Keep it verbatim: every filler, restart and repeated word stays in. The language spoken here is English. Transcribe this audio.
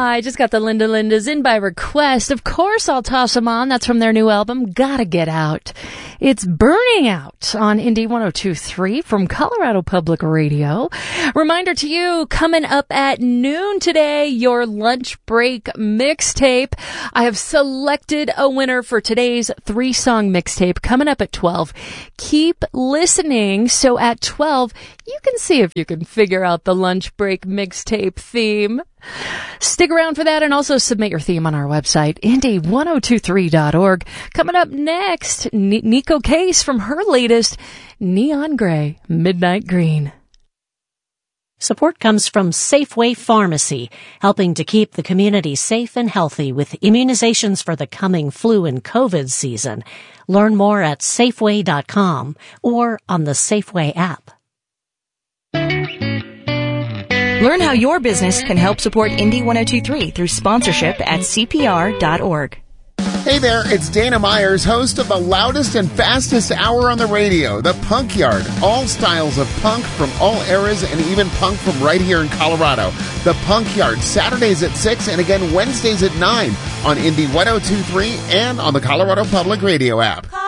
I just got the Linda Lindas in by request. Of course, I'll toss them on. That's from their new album, Gotta Get Out. It's Burning Out on Indie one oh two point three from Colorado Public Radio. Reminder to you, coming up at noon today, your lunch break mixtape. I have selected a winner for today's three-song mixtape coming up at twelve. Keep listening, so at twelve, you can see if you can figure out the lunch break mixtape theme. Stick around for that and also submit your theme on our website, indie one oh two three dot org. Coming up next, N- Nico Case from her latest Neon Gray, Midnight Green. Support comes from Safeway Pharmacy, helping to keep the community safe and healthy with immunizations for the coming flu and COVID season. Learn more at safeway dot com or on the Safeway app. Learn how your business can help support Indie one oh two point three through sponsorship at C P R dot org. Hey there, it's Dana Myers, host of the loudest and fastest hour on the radio, The Punk Yard. All styles of punk from all eras and even punk from right here in Colorado. The Punk Yard, Saturdays at six and again Wednesdays at nine on Indie one oh two point three and on the Colorado Public Radio app.